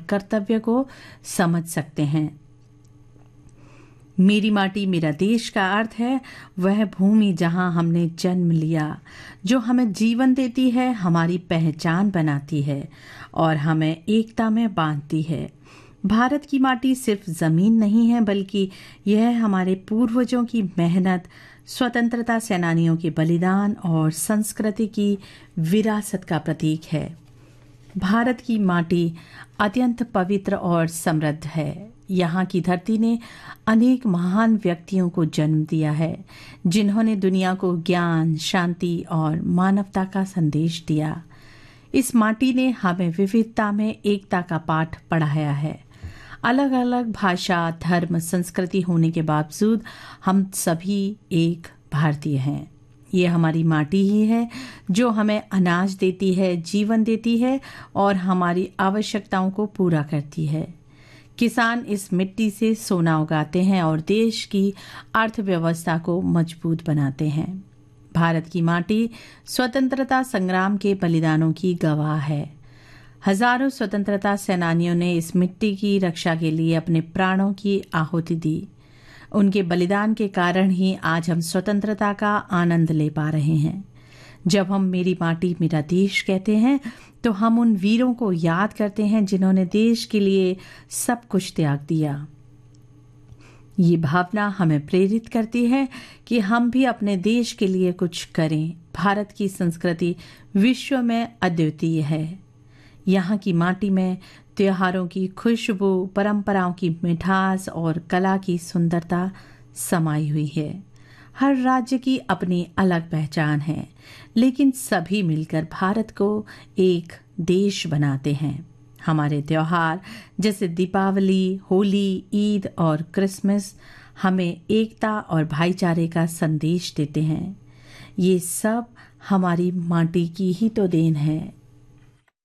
कर्तव्य को समझ सकते हैं। मेरी माटी मेरा देश का अर्थ है वह भूमि जहां हमने जन्म लिया, जो हमें जीवन देती है, हमारी पहचान बनाती है और हमें एकता में बांधती है। भारत की माटी सिर्फ जमीन नहीं है, बल्कि यह हमारे पूर्वजों की मेहनत, स्वतंत्रता सेनानियों के बलिदान और संस्कृति की विरासत का प्रतीक है। भारत की माटी अत्यंत पवित्र और समृद्ध है। यहाँ की धरती ने अनेक महान व्यक्तियों को जन्म दिया है, जिन्होंने दुनिया को ज्ञान, शांति और मानवता का संदेश दिया। इस माटी ने हमें विविधता में एकता का पाठ पढ़ाया है। अलग अलग भाषा, धर्म, संस्कृति होने के बावजूद हम सभी एक भारतीय हैं। ये हमारी माटी ही है जो हमें अनाज देती है, जीवन देती है और हमारी आवश्यकताओं को पूरा करती है। किसान इस मिट्टी से सोना उगाते हैं और देश की अर्थव्यवस्था को मजबूत बनाते हैं। भारत की माटी स्वतंत्रता संग्राम के बलिदानों की गवाह है। हजारों स्वतंत्रता सेनानियों ने इस मिट्टी की रक्षा के लिए अपने प्राणों की आहुति दी। उनके बलिदान के कारण ही आज हम स्वतंत्रता का आनंद ले पा रहे हैं। जब हम मेरी माटी मेरा देश कहते हैं तो हम उन वीरों को याद करते हैं जिन्होंने देश के लिए सब कुछ त्याग दिया। ये भावना हमें प्रेरित करती है कि हम भी अपने देश के लिए कुछ करें। भारत की संस्कृति विश्व में अद्वितीय है। यहाँ की माटी में त्योहारों की खुशबू, परंपराओं की मिठास और कला की सुंदरता समाई हुई है। हर राज्य की अपनी अलग पहचान है, लेकिन सभी मिलकर भारत को एक देश बनाते हैं। हमारे त्योहार जैसे दीपावली, होली, ईद और क्रिसमस हमें एकता और भाईचारे का संदेश देते हैं। ये सब हमारी माटी की ही तो देन है।